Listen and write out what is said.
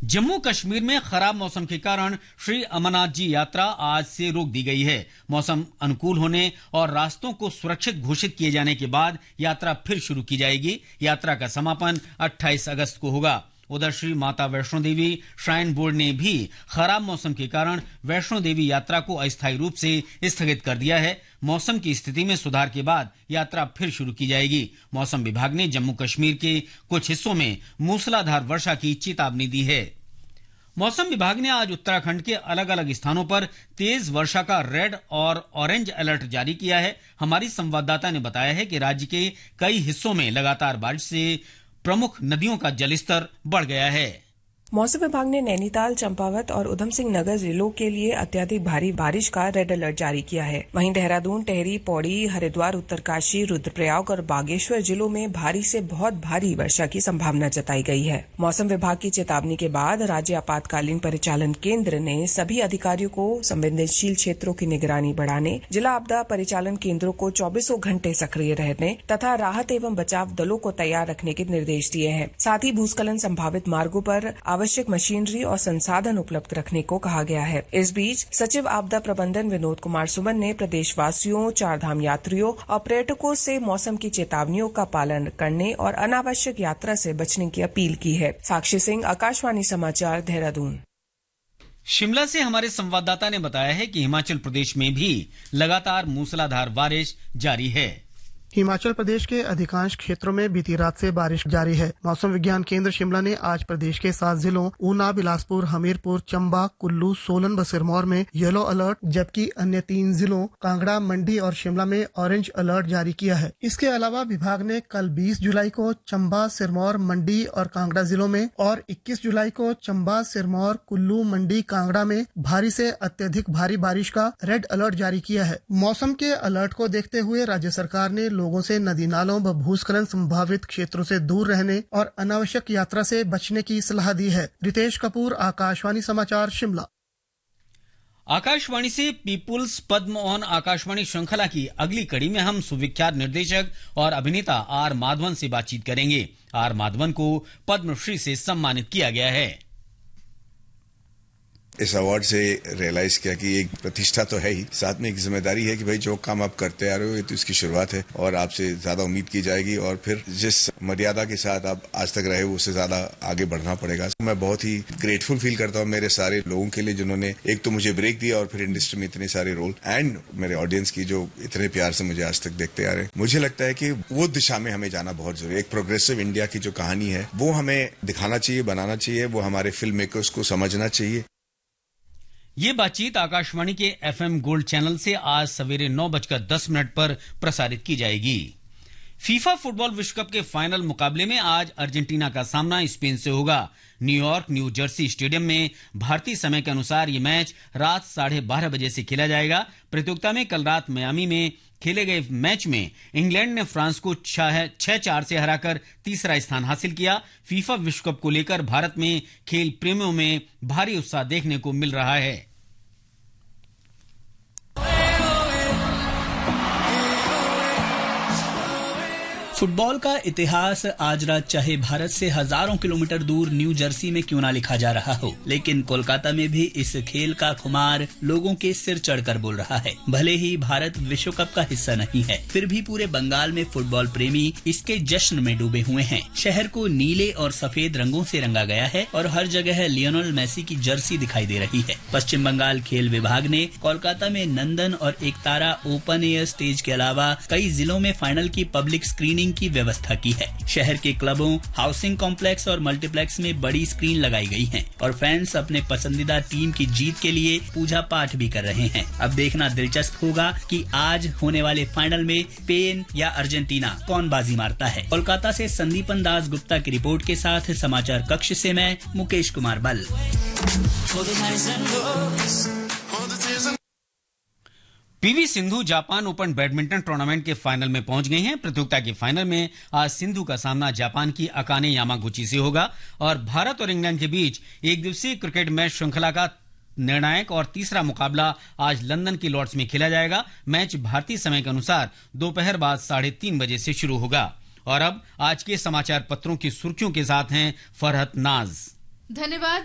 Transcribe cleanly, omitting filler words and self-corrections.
जम्मू कश्मीर में खराब मौसम के कारण श्री अमरनाथ जी यात्रा आज से रोक दी गई है। मौसम अनुकूल होने और रास्तों को सुरक्षित घोषित किए जाने के बाद यात्रा फिर शुरू की जाएगी। यात्रा का समापन 28 अगस्त को होगा। उधर श्री माता वैष्णो देवी श्राइन बोर्ड ने भी खराब मौसम के कारण वैष्णो देवी यात्रा को अस्थायी रूप से स्थगित कर दिया है। मौसम की स्थिति में सुधार के बाद यात्रा फिर शुरू की जाएगी। मौसम विभाग ने जम्मू कश्मीर के कुछ हिस्सों में मूसलाधार वर्षा की चेतावनी दी है। मौसम विभाग ने आज उत्तराखंड के अलग अलग स्थानों पर तेज वर्षा का रेड और ऑरेंज अलर्ट जारी किया है। हमारी संवाददाता ने बताया है कि राज्य के कई हिस्सों में लगातार बारिश से प्रमुख नदियों का जलस्तर बढ़ गया है। मौसम विभाग ने नैनीताल, चंपावत और उधम सिंह नगर जिलों के लिए अत्यधिक भारी बारिश का रेड अलर्ट जारी किया है। वहीं देहरादून, टेहरी, पौड़ी, हरिद्वार, उत्तरकाशी, रुद्रप्रयाग और बागेश्वर जिलों में भारी से बहुत भारी वर्षा की संभावना जताई गई है। मौसम विभाग की चेतावनी के बाद राज्य आपातकालीन परिचालन केंद्र ने सभी अधिकारियों को संवेदनशील क्षेत्रों की निगरानी बढ़ाने, जिला आपदा परिचालन केंद्रों को 24 घंटे सक्रिय रहने तथा राहत एवं बचाव दलों को तैयार रखने के निर्देश दिए हैं। साथ ही भूस्खलन संभावित मार्गों पर आवश्यक मशीनरी और संसाधन उपलब्ध रखने को कहा गया है। इस बीच सचिव आपदा प्रबंधन विनोद कुमार सुमन ने प्रदेशवासियों, चारधाम यात्रियों और पर्यटकों से मौसम की चेतावनियों का पालन करने और अनावश्यक यात्रा से बचने की अपील की है। साक्षी सिंह, आकाशवाणी समाचार, देहरादून। शिमला से हमारे संवाददाता ने बताया है कि हिमाचल प्रदेश में भी लगातार मूसलाधार बारिश जारी है। हिमाचल प्रदेश के अधिकांश क्षेत्रों में बीती रात से बारिश जारी है। मौसम विज्ञान केंद्र शिमला ने आज प्रदेश के 7 जिलों ऊना, बिलासपुर, हमीरपुर, चंबा, कुल्लू, सोलन व सिरमौर में येलो अलर्ट, जबकि अन्य 3 जिलों कांगड़ा, मंडी और शिमला में ऑरेंज अलर्ट जारी किया है। इसके अलावा विभाग ने कल 20 जुलाई को चंबा, सिरमौर, मंडी और कांगड़ा जिलों में और 21 जुलाई को चंबा, सिरमौर, कुल्लू, मंडी, कांगड़ा में भारी से अत्यधिक भारी बारिश का रेड अलर्ट जारी किया है। मौसम के अलर्ट को देखते हुए राज्य सरकार ने लोगों से नदी नालों व भूस्खलन संभावित क्षेत्रों से दूर रहने और अनावश्यक यात्रा से बचने की सलाह दी है। रितेश कपूर, आकाशवाणी समाचार, शिमला। आकाशवाणी से पीपुल्स पद्म ऑन आकाशवाणी श्रृंखला की अगली कड़ी में हम सुविख्यात निर्देशक और अभिनेता आर माधवन से बातचीत करेंगे। आर माधवन को पद्मश्री से सम्मानित किया गया है। इस अवार्ड से रियलाइज किया कि एक प्रतिष्ठा तो है ही, साथ में एक जिम्मेदारी है कि भाई जो काम आप करते आ रहे हो ये तो इसकी शुरुआत है और आपसे ज्यादा उम्मीद की जाएगी और फिर जिस मर्यादा के साथ आप आज तक रहे हो उससे ज्यादा आगे बढ़ना पड़ेगा। मैं बहुत ही ग्रेटफुल फील करता हूँ मेरे सारे लोगों के लिए जिन्होंने एक तो मुझे ब्रेक दिया और फिर इंडस्ट्री में इतने सारे रोल, एंड मेरे ऑडियंस की जो इतने प्यार से मुझे आज तक देखते आ रहे हैं। मुझे लगता है कि वो दिशा में हमें जाना बहुत जरूरी है। एक प्रोग्रेसिव इंडिया की जो कहानी है वो हमें दिखाना चाहिए, बनाना चाहिए, वो हमारे फिल्म मेकर्स को समझना चाहिए। ये बातचीत आकाशवाणी के FM गोल्ड चैनल से आज सवेरे 9:10 पर प्रसारित की जाएगी। फीफा फुटबॉल विश्व कप के फाइनल मुकाबले में आज अर्जेंटीना का सामना स्पेन से होगा। न्यूयॉर्क न्यू जर्सी स्टेडियम में भारतीय समय के अनुसार ये मैच रात 12:30 बजे से खेला जाएगा। प्रतियोगिता में कल रात मियामी में खेले गए मैच में इंग्लैंड ने फ्रांस को 6-4 से हराकर तीसरा स्थान हासिल किया। फीफा विश्व कप को लेकर भारत में खेल प्रेमियों में भारी उत्साह देखने को मिल रहा है। फुटबॉल का इतिहास आज रात चाहे भारत से हजारों किलोमीटर दूर न्यू जर्सी में क्यों ना लिखा जा रहा हो, लेकिन कोलकाता में भी इस खेल का खुमार लोगों के सिर चढ़कर बोल रहा है। भले ही भारत विश्व कप का हिस्सा नहीं है, फिर भी पूरे बंगाल में फुटबॉल प्रेमी इसके जश्न में डूबे हुए हैं। शहर को नीले और सफेद रंगों से रंगा गया है और हर जगह लियोनेल मेसी की जर्सी दिखाई दे रही है। पश्चिम बंगाल खेल विभाग ने कोलकाता में नंदन और एकतारा ओपन एयर स्टेज के अलावा कई जिलों में फाइनल की पब्लिक स्क्रीनिंग की व्यवस्था की है। शहर के क्लबों, हाउसिंग कॉम्प्लेक्स और मल्टीप्लेक्स में बड़ी स्क्रीन लगाई गई हैं और फैंस अपने पसंदीदा टीम की जीत के लिए पूजा पाठ भी कर रहे हैं। अब देखना दिलचस्प होगा कि आज होने वाले फाइनल में स्पेन या अर्जेंटीना कौन बाजी मारता है। कोलकाता से संदीपन दास गुप्ता की रिपोर्ट के साथ समाचार कक्ष से मैं मुकेश कुमार बल। PV Sindhu Japan open badminton tournament के फाइनल में पहुंच गई हैं। प्रतियोगिता के फाइनल में आज सिंधु का सामना जापान की अकाने यामागुची से होगा और भारत और इंग्लैंड के बीच एक दिवसीय क्रिकेट मैच श्रृंखला का निर्णायक और तीसरा मुकाबला आज लंदन की लॉर्ड्स में खेला जाएगा। मैच भारतीय समय के अनुसार दोपहर बाद 3:30 बजे से शुरू होगा। और अब आज के समाचार पत्रों की सुर्खियों के साथ हैं फरहत नाज। धन्यवाद।